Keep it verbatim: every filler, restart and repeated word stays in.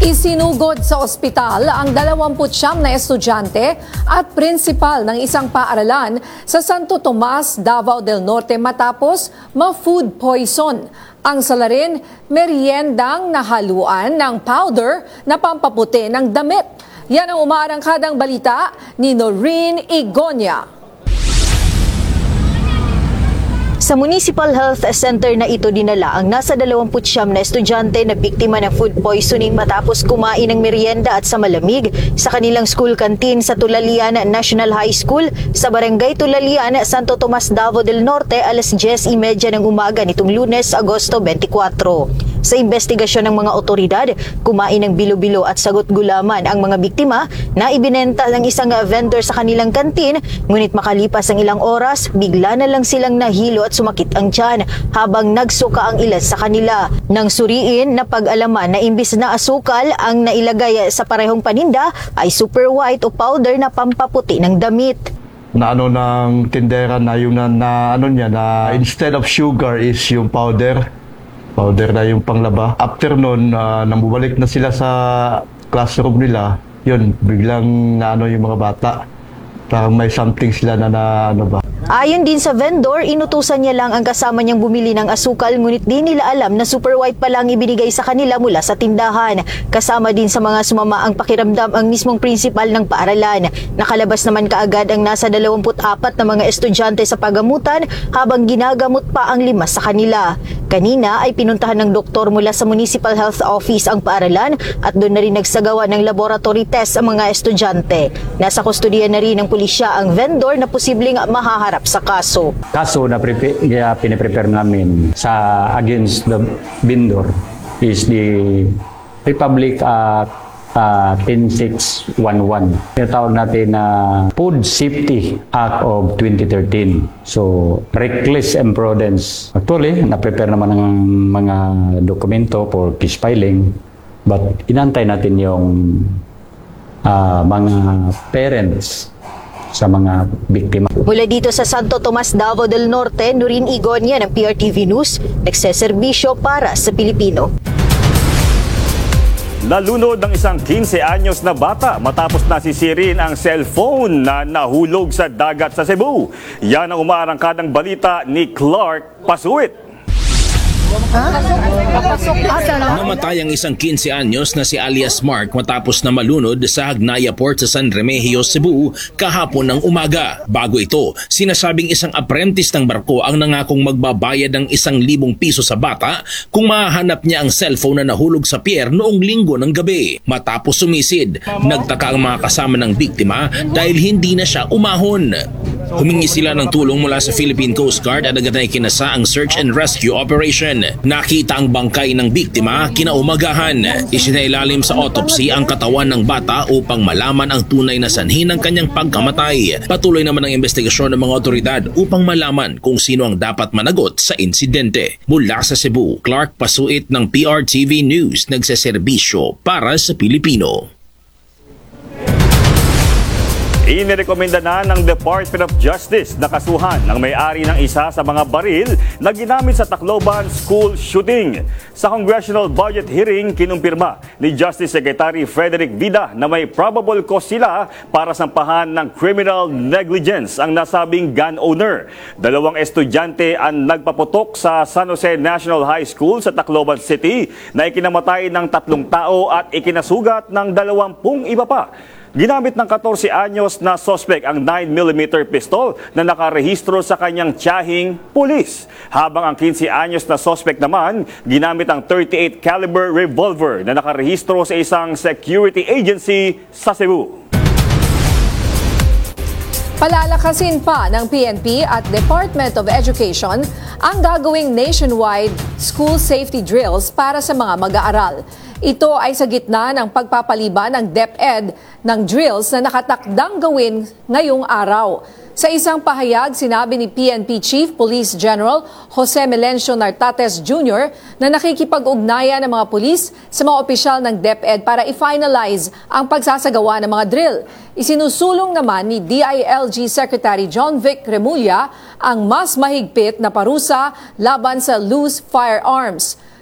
Isinugod sa ospital ang dalawampu't siyam na estudyante at prinsipal ng isang paaralan sa Santo Tomas, Davao del Norte matapos ma-food poison. Ang salarin, meriendang nahaluan ng powder na pampaputi ng damit. Yan ang umaarangkadang balita ni Noreen Igonia. Sa Municipal Health Center na ito dinala ang nasa dalawampu't siyam na estudyante na biktima ng food poisoning matapos kumain ng merienda at sa malamig sa kanilang school canteen sa Tulalian National High School sa Barangay Tulalian, Santo Tomas, Davao del Norte alas diyes y media ng umaga nitong Lunes, Agosto twenty-four. Sa investigasyon ng mga otoridad, kumain ng bilo-bilo at sagot gulaman ang mga biktima na ibinenta ng isang vendor sa kanilang kantin, ngunit makalipas ang ilang oras, bigla na lang silang nahilo at sumakit ang tiyan habang nagsuka ang ilan sa kanila. Nang suriin na pag-alaman na imbis na asukal ang nailagay sa parehong paninda ay super white o powder na pampaputi ng damit. Na ano ng tindera na yung na, na ano niya na instead of sugar is yung powder. Powder na yung panglaba. After nun, uh, nang bumalik na sila sa classroom nila, yun, biglang na ano yung mga bata. Parang may something sila na, na ano ba. Ayon din sa vendor, inutusan niya lang ang kasama niyang bumili ng asukal, ngunit di nila alam na super white pa lang ibinigay sa kanila mula sa tindahan. Kasama din sa mga sumama ang pakiramdam ang mismong principal ng paaralan. Nakalabas naman kaagad ang nasa dalawampu't apat na mga estudyante sa pagamutan habang ginagamot pa ang lima sa kanila. Kanina ay pinuntahan ng doktor mula sa Municipal Health Office ang paaralan at doon na rin nagsagawa ng laboratory test ang mga estudyante. Nasa kustodiya na rin ng pulisya ang vendor na posibleng mahaharap sa kaso. Kaso na yeah, piniprepare namin sa against the vendor is the Republic Act uh, ten six eleven. Tinatawag natin na Food Safety Act of twenty thirteen. So, reckless imprudence. Actually, na-prepare naman ng mga dokumento for case filing, but inantay natin yung uh, mga parents sa mga biktima. Mula dito sa Santo Tomas, Davao del Norte, Noreen Igonia ng P R T V News, nagseserbisyo para sa Pilipino. Nalunod ng isang quince anyos na bata matapos nasisirin ang cellphone na nahulog sa dagat sa Cebu. Yan ang umaarangkadang balita ni Clark Pasuit. Namatay ang isang quince anyos na si alias Mark matapos na malunod sa Hagnaya Port sa San Remigio, Cebu kahapon ng umaga. Bago ito, sinasabing isang apprentice ng barko ang nangakong magbabayad ng isang libong piso sa bata kung mahanap niya ang cellphone na nahulog sa pier noong linggo ng gabi. Matapos sumisid, nagtaka ang mga kasama ng biktima dahil hindi na siya umahon. Humingi sila ng tulong mula sa Philippine Coast Guard at agad na ikinasa ang search and rescue operation. Nakita ang bangkay ng biktima kinaumagahan. Isinailalim sa autopsy ang katawan ng bata upang malaman ang tunay na sanhi ng kanyang pagkamatay. Patuloy naman ang investigasyon ng mga otoridad upang malaman kung sino ang dapat managot sa insidente. Mula sa Cebu, Clark Pasuit ng P R T V News, nagseserbisyo para sa Pilipino. Inirekomenda na ng Department of Justice na kasuhan ng may-ari ng isa sa mga baril na ginamit sa Tacloban school shooting. Sa Congressional Budget Hearing, kinumpirma ni Justice Secretary Frederick Vida na may probable cause sila para sampahan ng criminal negligence ang nasabing gun owner. Dalawang estudyante ang nagpaputok sa San Jose National High School sa Tacloban City na ikinamatay ng tatlong tao at ikinasugat ng dalawampung iba pa. Ginamit ng fourteen anyos na suspect ang nine millimeter pistol na nakarehistro sa kanyang tiyahing pulis. Habang ang fifteen anyos na suspect naman, ginamit ang thirty-eight caliber revolver na nakarehistro sa isang security agency sa Cebu. Palalakasin pa ng P N P at Department of Education ang gagawing nationwide school safety drills para sa mga mag-aaral. Ito ay sa gitna ng pagpapaliban ng DepEd ng drills na nakatakdang gawin ngayong araw. Sa isang pahayag, sinabi ni P N P Chief Police General Jose Melencio Nartates Junior na nakikipag-ugnayan ng mga pulis sa mga opisyal ng DepEd para i-finalize ang pagsasagawa ng mga drill. Isinusulong naman ni D I L G Secretary John Vic Remulla ang mas mahigpit na parusa laban sa loose firearms.